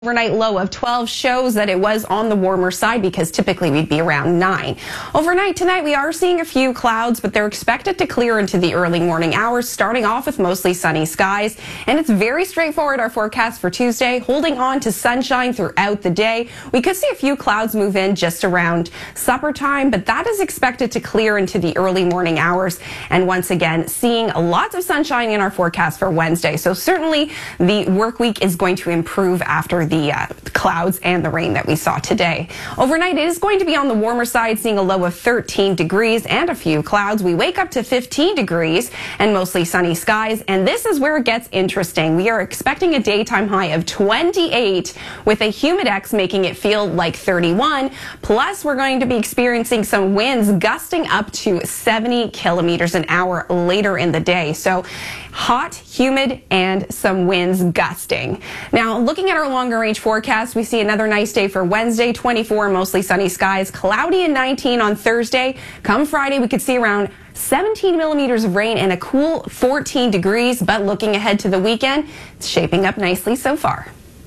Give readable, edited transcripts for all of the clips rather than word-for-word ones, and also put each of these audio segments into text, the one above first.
Overnight low of 12 shows that it was on the warmer side because typically we'd be around 9. Overnight tonight we are seeing a few clouds, but they're expected to clear into the early morning hours, starting off with mostly sunny skies. And it's very straightforward, our forecast for Tuesday, holding on to sunshine throughout the day. We could see a few clouds move in just around supper time, but that is expected to clear into the early morning hours. And once again, seeing lots of sunshine in our forecast for Wednesday. So certainly the work week is going to improve after the clouds and the rain that we saw today. Overnight, it is going to be on the warmer side, seeing a low of 13 degrees and a few clouds. We wake up to 15 degrees and mostly sunny skies. And this is where it gets interesting. We are expecting a daytime high of 28 with a humidex making it feel like 31. Plus, we're going to be experiencing some winds gusting up to 70 kilometers an hour later in the day. So hot, humid, and some winds gusting. Now, looking at our longer range forecast, we see another nice day for Wednesday, 24, mostly sunny skies, cloudy and 19 on Thursday. Come Friday, we could see around 17 millimeters of rain and a cool 14 degrees, but looking ahead to the weekend, it's shaping up nicely so far.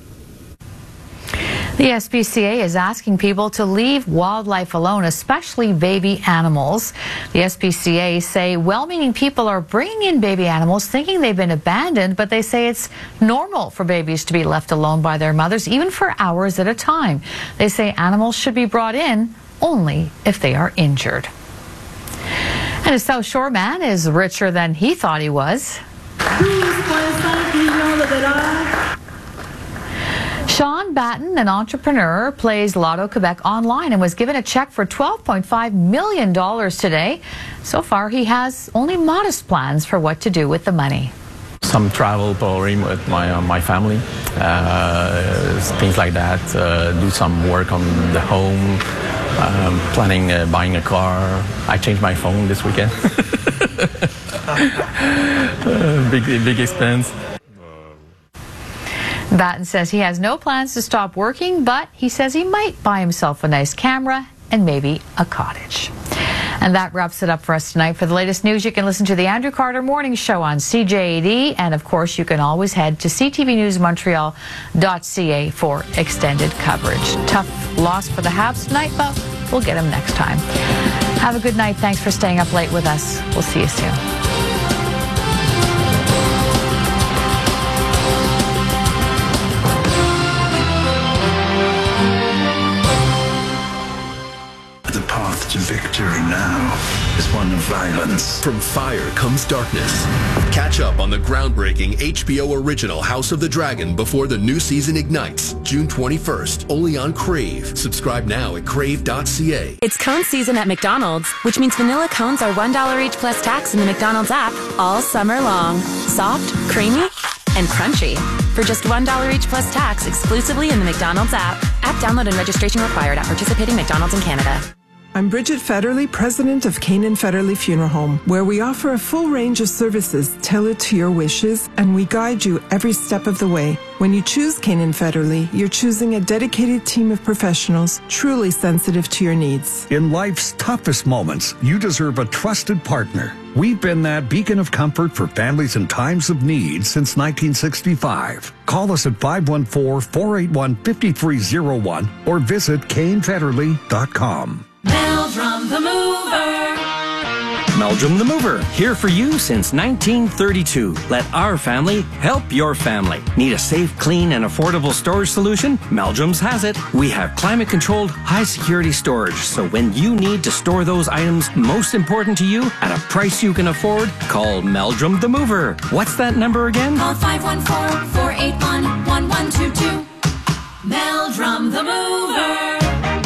The SPCA is asking people to leave wildlife alone, especially baby animals. The SPCA say well-meaning people are bringing in baby animals thinking they've been abandoned, but they say it's normal for babies to be left alone by their mothers, even for hours at a time. They say animals should be brought in only if they are injured. And a South Shore man is richer than he thought he was. Sean Batten, an entrepreneur, plays Lotto Quebec online and was given a check for $12.5 million today. So far, he has only modest plans for what to do with the money. Some travel probably with my family, things like that. Do some work on the home, planning buying a car. I changed my phone this weekend. Big expense. Batten says he has no plans to stop working, but he says he might buy himself a nice camera and maybe a cottage. And that wraps it up for us tonight. For the latest news, you can listen to the Andrew Carter Morning Show on CJAD. And of course, you can always head to ctvnewsmontreal.ca for extended coverage. Tough loss for the Habs tonight, but we'll get them next time. Have a good night. Thanks for staying up late with us. We'll see you soon. To victory now is one of violence. From fire comes darkness. Catch up on the groundbreaking HBO original House of the Dragon before the new season ignites, June 21st, only on Crave. Subscribe now at crave.ca. It's cone season at McDonald's, which means vanilla cones are $1 each plus tax in the McDonald's app all summer long. Soft, creamy, and crunchy. For just $1 each plus tax exclusively in the McDonald's app. App download and registration required at participating McDonald's in Canada. I'm Bridget Federley, president of Canaan Federley Funeral Home, where we offer a full range of services tailored to your wishes, and we guide you every step of the way. When you choose Canaan Federley, you're choosing a dedicated team of professionals truly sensitive to your needs. In life's toughest moments, you deserve a trusted partner. We've been that beacon of comfort for families in times of need since 1965. Call us at 514-481-5301 or visit canefederley.com. Meldrum the Mover. Meldrum the Mover, here for you since 1932. Let our family help your family. Need a safe, clean, and affordable storage solution? Meldrum's has it. We have climate-controlled, high-security storage, so when you need to store those items most important to you at a price you can afford, call Meldrum the Mover. What's that number again? Call 514-481-1122. Meldrum the Mover.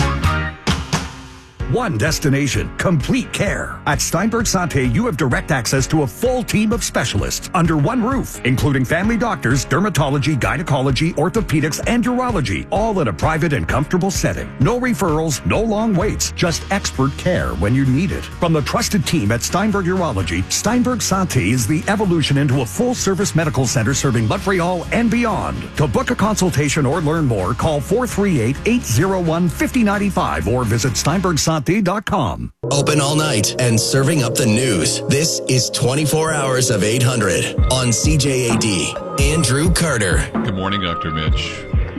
One destination, complete care. At Steinberg Santé, you have direct access to a full team of specialists under one roof, including family doctors, dermatology, gynecology, orthopedics, and urology, all in a private and comfortable setting. No referrals, no long waits, just expert care when you need it. From the trusted team at Steinberg Urology, Steinberg Santé is the evolution into a full-service medical center serving Montreal and beyond. To book a consultation or learn more, call 438-801-5095 or visit steinbergsanté.com. Open all night and serving up the news. This is 24 hours of 800 on CJAD. Andrew Carter. Good morning, Dr. Mitch.